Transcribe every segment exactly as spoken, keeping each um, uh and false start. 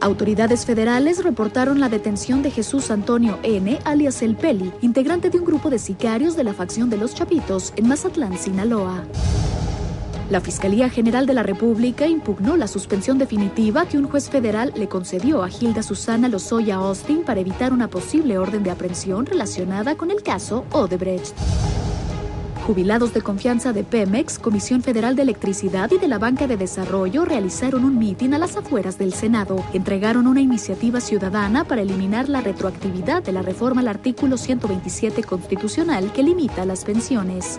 Autoridades federales reportaron la detención de Jesús Antonio N., alias El Peli, integrante de un grupo de sicarios de la facción de los Chapitos en Mazatlán, Sinaloa. La Fiscalía General de la República impugnó la suspensión definitiva que un juez federal le concedió a Hilda Susana Lozoya Austin para evitar una posible orden de aprehensión relacionada con el caso Odebrecht. Jubilados de confianza de Pemex, Comisión Federal de Electricidad y de la Banca de Desarrollo realizaron un mitin a las afueras del Senado. Entregaron una iniciativa ciudadana para eliminar la retroactividad de la reforma al artículo ciento veintisiete constitucional que limita las pensiones.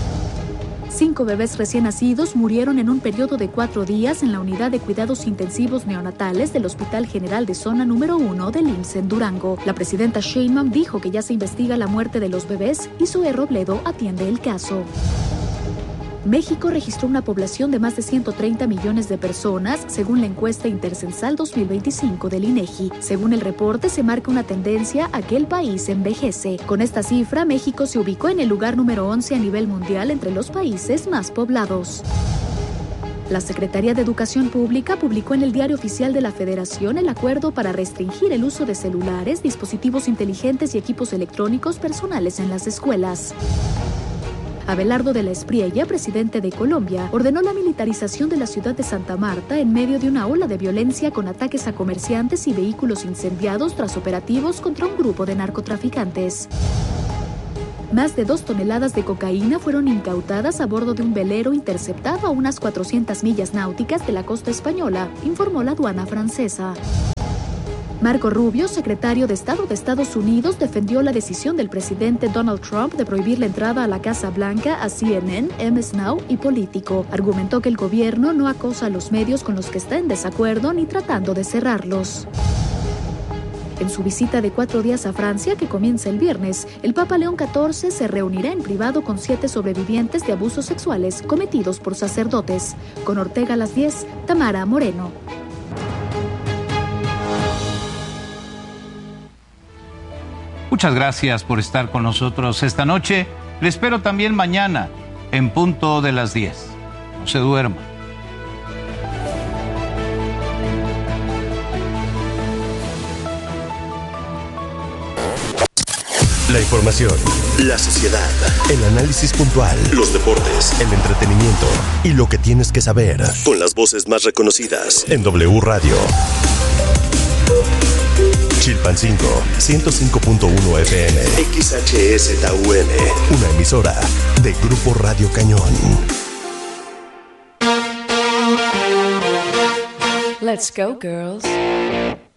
Cinco bebés recién nacidos murieron en un periodo de cuatro días en la unidad de cuidados intensivos neonatales del Hospital General de Zona número uno del I M S S en Durango. La presidenta Sheinbaum dijo que ya se investiga la muerte de los bebés y Zoe Robledo atiende el caso. México registró una población de más de ciento treinta millones de personas, según la encuesta intercensal dos mil veinticinco del INEGI. Según el reporte, se marca una tendencia a que el país envejece. Con esta cifra, México se ubicó en el lugar número once a nivel mundial entre los países más poblados. La Secretaría de Educación Pública publicó en el Diario Oficial de la Federación el acuerdo para restringir el uso de celulares, dispositivos inteligentes y equipos electrónicos personales en las escuelas. Abelardo de la Espriella, presidente de Colombia, ordenó la militarización de la ciudad de Santa Marta en medio de una ola de violencia con ataques a comerciantes y vehículos incendiados tras operativos contra un grupo de narcotraficantes. Más de dos toneladas de cocaína fueron incautadas a bordo de un velero interceptado a unas cuatrocientas millas náuticas de la costa española, informó la aduana francesa. Marco Rubio, secretario de Estado de Estados Unidos, defendió la decisión del presidente Donald Trump de prohibir la entrada a la Casa Blanca a C N N, M S Now y Político. Argumentó que el gobierno no acosa a los medios con los que está en desacuerdo ni tratando de cerrarlos. En su visita de cuatro días a Francia, que comienza el viernes, el Papa León catorce se reunirá en privado con siete sobrevivientes de abusos sexuales cometidos por sacerdotes. Con Ortega a las diez, Tamara Moreno. Muchas gracias por estar con nosotros esta noche. Le espero también mañana en punto de las diez. No se duerma. La información, la sociedad, el análisis puntual, los deportes, el entretenimiento y lo que tienes que saber. Con las voces más reconocidas en W Radio. Chilpancingo, ciento cinco punto uno F M. X H S T U M. Una emisora de Grupo Radio Cañón. Let's go, girls.